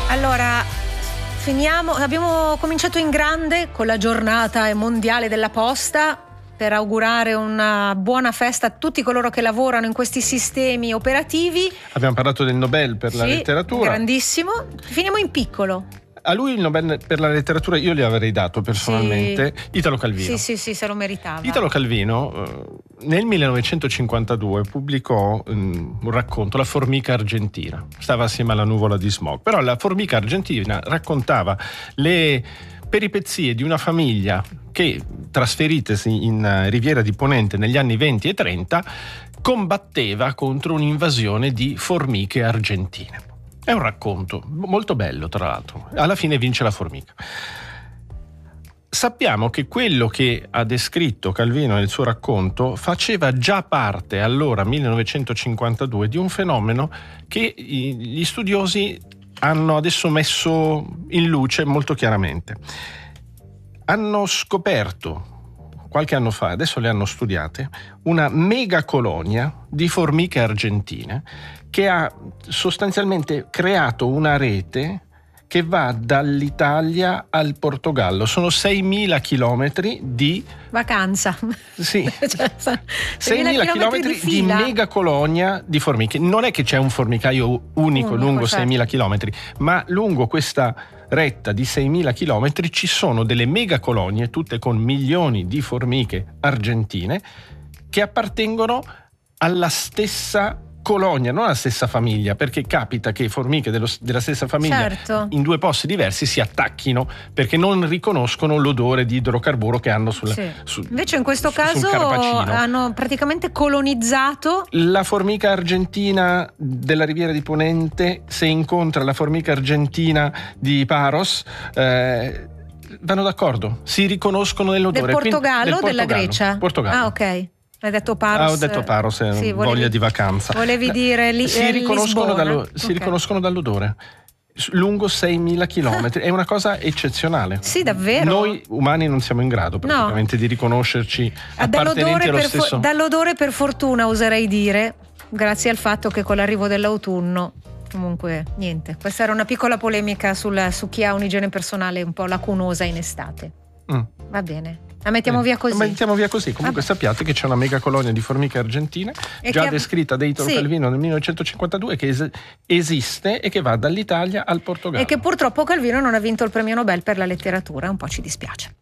Allora, abbiamo cominciato in grande con la giornata mondiale della posta per augurare una buona festa a tutti coloro che lavorano in questi sistemi operativi. Abbiamo parlato del Nobel per la letteratura. Grandissimo. Finiamo in piccolo. A lui il Nobel per la letteratura io gli avrei dato personalmente, Italo Calvino. Sì, se lo meritava. Italo Calvino nel 1952 pubblicò un racconto, La formica argentina. Stava assieme alla nuvola di smog, però la formica argentina raccontava le peripezie di una famiglia che, trasferitesi in Riviera di Ponente negli anni 20 e 30, combatteva contro un'invasione di formiche argentine. È un racconto molto bello, tra l'altro. Alla fine vince la formica. Sappiamo che quello che ha descritto Calvino nel suo racconto faceva già parte, allora 1952, di un fenomeno che gli studiosi hanno adesso messo in luce molto chiaramente. Hanno scoperto qualche anno fa, adesso le hanno studiate, una megacolonia di formiche argentine che ha sostanzialmente creato una rete che va dall'Italia al Portogallo. Sono 6.000 chilometri di vacanza. Sì, 6.000 chilometri di megacolonia di formiche. Non è che c'è un formicaio unico lungo 6.000 chilometri, ma lungo questa retta di 6.000 chilometri ci sono delle megacolonie, tutte con milioni di formiche argentine, che appartengono alla stessa colonia, non alla stessa famiglia, perché capita che formiche della stessa famiglia in due posti diversi si attacchino perché non riconoscono l'odore di idrocarburo che hanno invece in questo caso hanno praticamente colonizzato. La formica argentina della Riviera di Ponente, se incontra la formica argentina di Paros, vanno d'accordo, si riconoscono nell'odore. Del Portogallo o della Grecia? Portogallo. Ah, ok. Hai detto Paros. Ho detto Paros, voglia di vacanza. Volevi dire si riconoscono dall'odore. Lungo 6.000 chilometri. È una cosa eccezionale. Sì, davvero. Noi umani non siamo in grado praticamente di riconoscerci appartenenti allo stesso. Dall'odore, per fortuna, oserei dire, grazie al fatto che con l'arrivo dell'autunno, comunque niente. Questa era una piccola polemica su chi ha un'igiene personale un po' lacunosa in estate. Va bene. La mettiamo via così. Comunque sappiate che c'è una mega colonia di formiche argentine descritta da Italo Calvino nel 1952, che esiste e che va dall'Italia al Portogallo. E che purtroppo Calvino non ha vinto il premio Nobel per la letteratura, un po' ci dispiace.